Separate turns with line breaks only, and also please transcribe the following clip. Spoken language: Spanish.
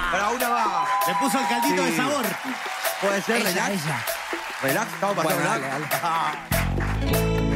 Pero una va.
Le puso el caldito
Sí.
de sabor.
Puede ser,
Ella,
relax.
ella.
Relax, estamos pasando
Bueno,
relax.
dale,